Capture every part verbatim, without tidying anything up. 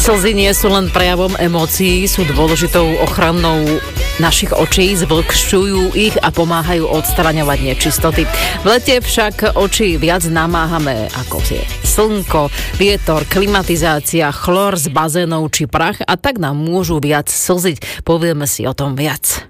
Slzy nie sú len prejavom emócií, sú dôležitou ochrannou našich očí, zvlhčujú ich a pomáhajú odstraňovať nečistoty. V lete však oči viac namáhame ako je slnko, vietor, klimatizácia, chlor z bazénov či prach a tak nám môžu viac slziť. Povieme si o tom viac.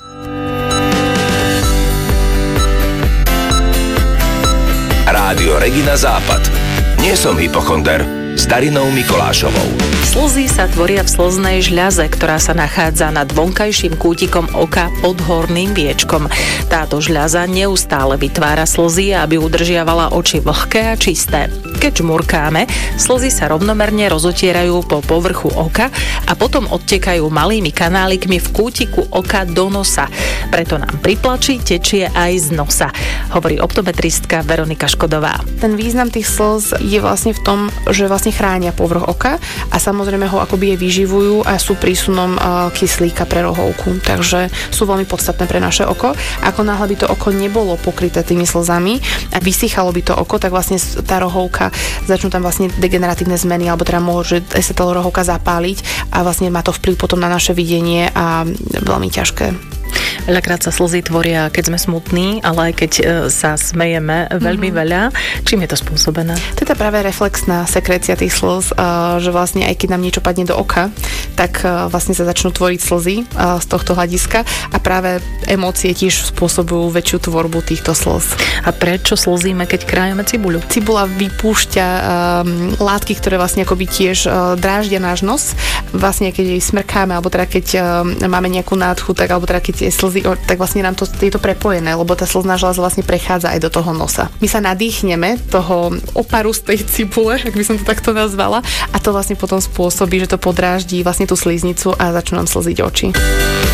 Rádio Regina Západ. Nie som hypochonder. S Darinou Mikolášovou. Slzy sa tvoria v slznej žľaze, ktorá sa nachádza nad vonkajším kútikom oka pod horným viečkom. Táto žľaza neustále vytvára slzy, aby udržiavala oči vlhké a čisté. Keď žmurkáme, slzy sa rovnomerne rozotierajú po povrchu oka a potom odtekajú malými kanálikmi v kútiku oka do nosa. Preto nám pri plači tečie aj z nosa, hovorí optometristka Veronika Škodová. Ten význam tých slz je vlastne v tom, že vlastne chránia povrch oka a samozrejme ho akoby je vyživujú a sú prísunom kyslíka pre rohovku. Takže sú veľmi podstatné pre naše oko. Ako náhle by to oko nebolo pokryté tými slzami a vysychalo by to oko, tak vlastne tá rohovka, začnú tam vlastne degeneratívne zmeny, alebo teda môže sa tá rohovka zapáliť a vlastne má to vplyv potom na naše videnie a veľmi ťažké. Veľakrát sa slzy tvoria, keď sme smutní, ale aj keď sa smejeme veľmi mm-hmm. veľa. Čím je to spôsobené? To je tá práve reflexná sekrécia tých slz, že vlastne aj keď nám niečo padne do oka, tak vlastne sa začnú tvoriť slzy z tohto hľadiska a práve emócie tiež spôsobujú väčšiu tvorbu týchto slz. A prečo slzíme, keď krájame cibuľu? Cibula vypúšťa um, látky, ktoré vlastne akoby tiež uh, dráždia náš nos. Vlastne keď jej smrkáme, alebo teda keď um, máme nejakú nádchu, tak alebo teda keď je slzy, tak vlastne nám to je to prepojené, lebo tá slzná žľaza vlastne prechádza aj do toho nosa. My sa nadýchneme toho oparu z tej cibule, ak by som to takto nazvala, a to vlastne potom spôsobí, že to podráždí vlastne tú sliznicu a začnú nám slziť oči.